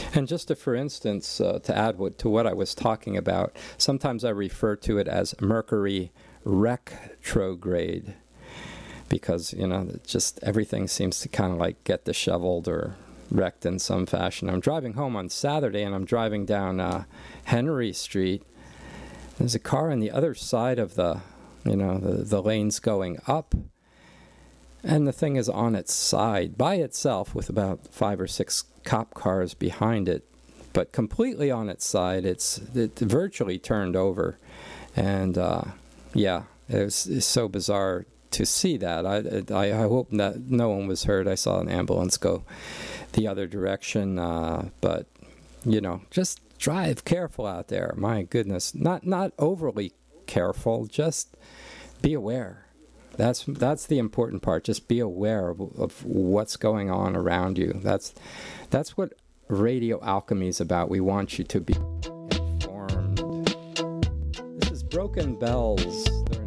And just for instance, to add to what I was talking about, sometimes I refer to it as Mercury retrograde because, just everything seems to kind of like get disheveled or wrecked in some fashion. I'm driving home on Saturday and I'm driving down Henry Street. There's a car on the other side of the lanes going up. And the thing is on its side by itself with about 5 or 6 cop cars behind it, but completely on its side. It virtually turned over. And it's so bizarre to see that. I hope that no one was hurt. I saw an ambulance go the other direction. But, just drive careful out there. My goodness. Not overly careful. Just be aware. That's the important part. Just be aware of what's going on around you. That's what Radio Alchemy is about. We want you to be informed. This is Broken Bells. They're